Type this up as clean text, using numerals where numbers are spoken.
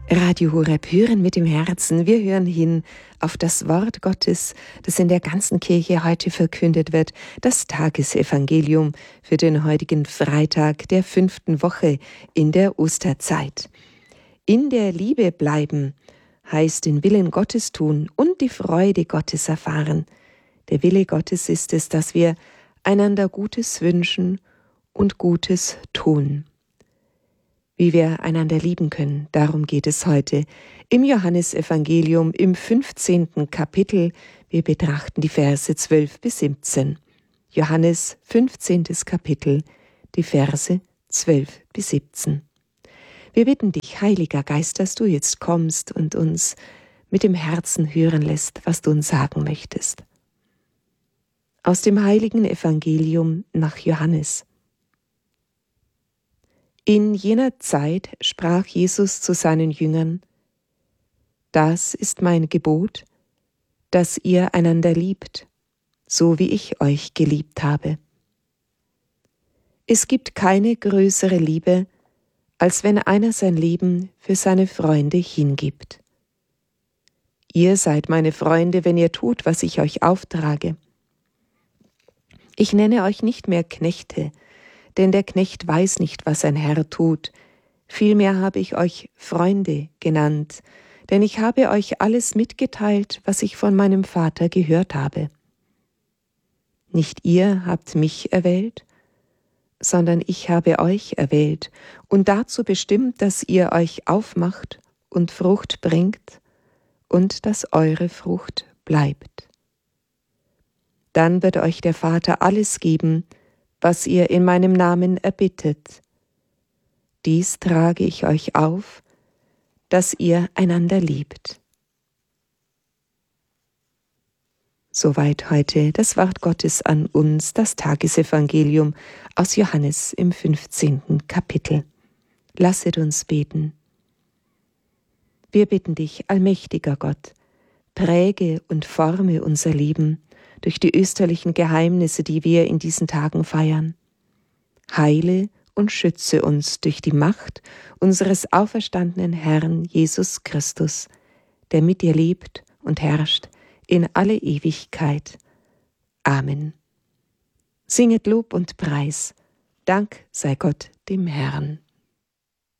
Radio Horeb, hören mit dem Herzen. Wir hören hin auf das Wort Gottes, das in der ganzen Kirche heute verkündet wird, das Tagesevangelium für den heutigen Freitag der 5. Woche in der Osterzeit. In der Liebe bleiben heißt den Willen Gottes tun und die Freude Gottes erfahren. Der Wille Gottes ist es, dass wir einander Gutes wünschen und Gutes tun. Wie wir einander lieben können, darum geht es heute im Johannesevangelium im 15. Kapitel. Wir betrachten die Verse 12 bis 17. Johannes 15. Kapitel, die Verse 12 bis 17. Wir bitten dich, Heiliger Geist, dass du jetzt kommst und uns mit dem Herzen hören lässt, was du uns sagen möchtest. Aus dem heiligen Evangelium nach Johannes. In jener Zeit sprach Jesus zu seinen Jüngern: Das ist mein Gebot, dass ihr einander liebt, so wie ich euch geliebt habe. Es gibt keine größere Liebe, als wenn einer sein Leben für seine Freunde hingibt. Ihr seid meine Freunde, wenn ihr tut, was ich euch auftrage. Ich nenne euch nicht mehr Knechte, denn der Knecht weiß nicht, was sein Herr tut. Vielmehr habe ich euch Freunde genannt, denn ich habe euch alles mitgeteilt, was ich von meinem Vater gehört habe. Nicht ihr habt mich erwählt, sondern ich habe euch erwählt und dazu bestimmt, dass ihr euch aufmacht und Frucht bringt und dass eure Frucht bleibt. Dann wird euch der Vater alles geben, was ihr in meinem Namen erbittet. Dies trage ich euch auf, dass ihr einander liebt. Soweit heute das Wort Gottes an uns, das Tagesevangelium aus Johannes im 15. Kapitel. Lasset uns beten. Wir bitten dich, allmächtiger Gott, präge und forme unser Leben durch die österlichen Geheimnisse, die wir in diesen Tagen feiern. Heile und schütze uns durch die Macht unseres auferstandenen Herrn Jesus Christus, der mit dir lebt und herrscht in alle Ewigkeit. Amen. Singet Lob und Preis. Dank sei Gott dem Herrn.